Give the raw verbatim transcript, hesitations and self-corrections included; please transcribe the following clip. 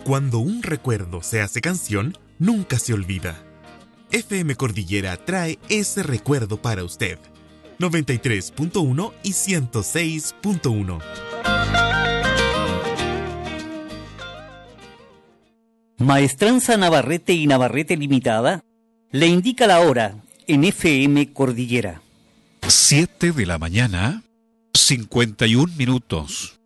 Cuando un recuerdo se hace canción, nunca se olvida. F M Cordillera trae ese recuerdo para usted. noventa y tres punto uno y ciento seis punto uno. Maestranza Navarrete y Navarrete Limitada le indica la hora en F M Cordillera. Siete de la mañana, cincuenta y un minutos.